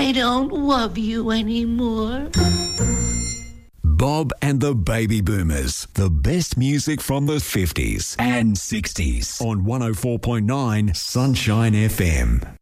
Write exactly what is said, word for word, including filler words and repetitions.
I don't love you anymore. Bob and the Baby Boomers. The best music from the fifties and sixties on one oh four point nine Sunshine F M.